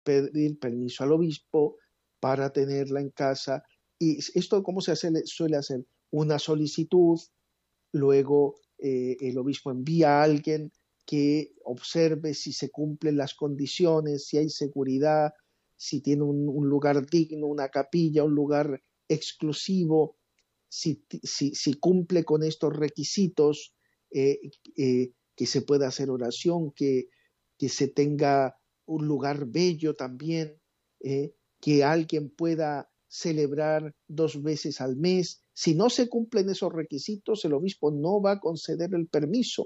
pedir permiso al obispo para tenerla en casa. Y esto, ¿cómo se hace? Suele hacer una solicitud, luego el obispo envía a alguien que observe si se cumplen las condiciones, si hay seguridad, si tiene un lugar digno, una capilla, un lugar exclusivo, si cumple con estos requisitos, que se pueda hacer oración, que se tenga un lugar bello también, que alguien pueda celebrar 2 veces al mes. Si no se cumplen esos requisitos, el obispo no va a conceder el permiso.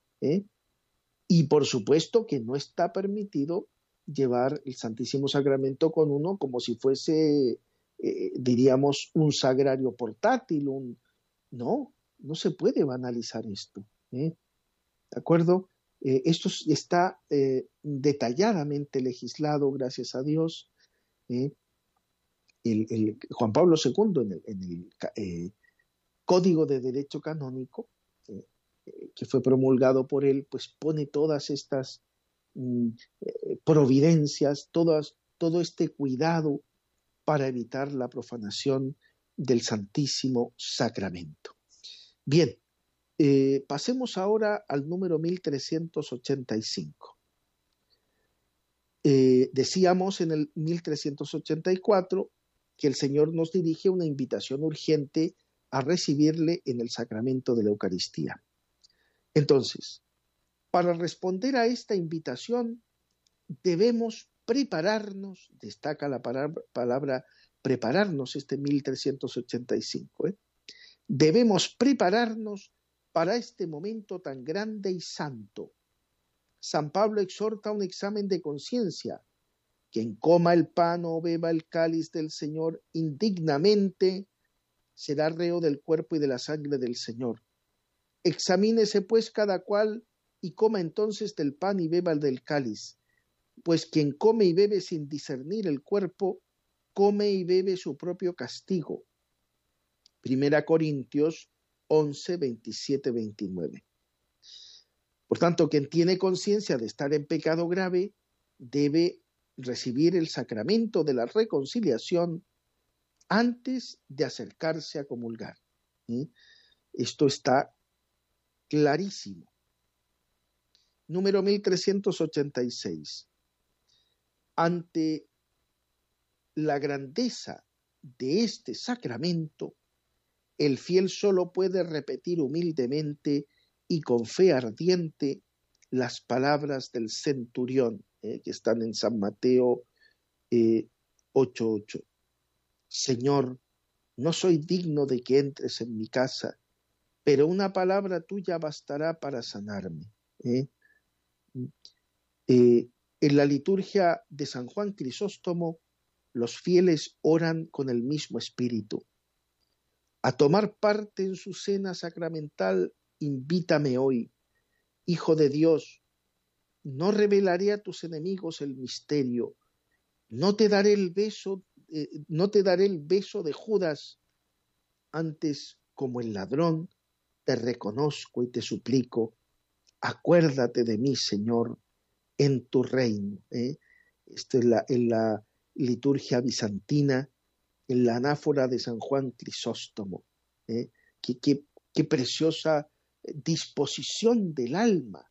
Y por supuesto que no está permitido llevar el Santísimo Sacramento con uno como si fuese, diríamos, un sagrario portátil. No se puede banalizar esto. ¿De acuerdo? Esto está detalladamente legislado, gracias a Dios. Juan Pablo II en el Código de Derecho Canónico, que fue promulgado por él, pues pone todas estas providencias, todo este cuidado para evitar la profanación del Santísimo Sacramento. Bien, pasemos ahora al número 1385. Decíamos en el 1384 que el Señor nos dirige una invitación urgente a recibirle en el sacramento de la Eucaristía. Entonces, para responder a esta invitación, debemos prepararnos, destaca la palabra prepararnos, 1385. Debemos prepararnos para este momento tan grande y santo. San Pablo exhorta a un examen de conciencia. Quien coma el pan o beba el cáliz del Señor indignamente será reo del cuerpo y de la sangre del Señor. Examínese pues cada cual y coma entonces del pan y beba del cáliz, pues quien come y bebe sin discernir el cuerpo, come y bebe su propio castigo. 1 Corintios 11, 27, 29. Por tanto, quien tiene conciencia de estar en pecado grave debe recibir el sacramento de la reconciliación antes de acercarse a comulgar. Esto está clarísimo. Número 1386. Ante la grandeza de este sacramento, el fiel solo puede repetir humildemente y con fe ardiente las palabras del centurión, que están en San Mateo 8:8. Señor, no soy digno de que entres en mi casa, pero una palabra tuya bastará para sanarme. En la liturgia de San Juan Crisóstomo, los fieles oran con el mismo espíritu. A tomar parte en su cena sacramental, invítame hoy, Hijo de Dios. No revelaré a tus enemigos el misterio. No te daré el beso de Judas. Antes, como el ladrón, te reconozco y te suplico. Acuérdate de mí, Señor, en tu reino. Esto es en la liturgia bizantina, en la anáfora de San Juan Crisóstomo. Qué preciosa disposición del alma.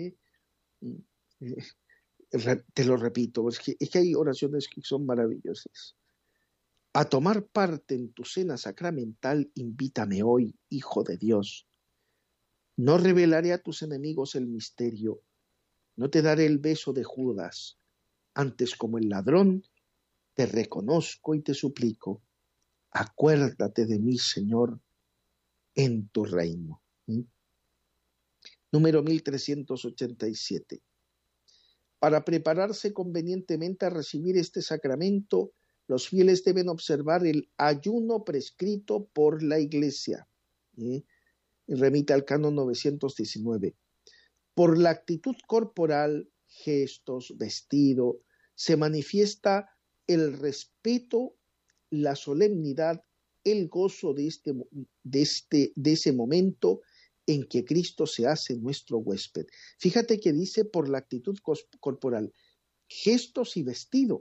Te lo repito, es que hay oraciones que son maravillosas. A tomar parte en tu cena sacramental, invítame hoy, Hijo de Dios. No revelaré a tus enemigos el misterio, no te daré el beso de Judas. Antes, como el ladrón, te reconozco y te suplico. Acuérdate de mí, Señor, en tu reino. Número 1387. Para prepararse convenientemente a recibir este sacramento, los fieles deben observar el ayuno prescrito por la Iglesia. Remite al canon 919. Por la actitud corporal, gestos, vestido, se manifiesta el respeto, la solemnidad, el gozo de ese momento en que Cristo se hace nuestro huésped. Fíjate que dice por la actitud corporal. gestos y vestido.